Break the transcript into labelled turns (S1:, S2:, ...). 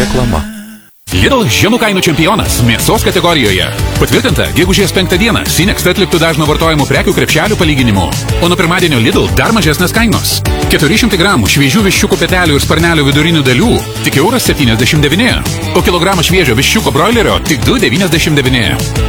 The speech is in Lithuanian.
S1: Reklama.
S2: Lidl žemų kainų čempionas mėsos kategorijoje. Patvirtinta, gegužės 5 dieną Sinext atliktų dažno vartojimo prekių krepšelių palyginimu. O nuo pirmadienio Lidl dar mažesnės kainos. 400 gramų šviežių viščiuko petelių ir sparnelių vidurinių dalių tik €1,79. O kilogramą šviežio viščiuko broilerio tik €2,99.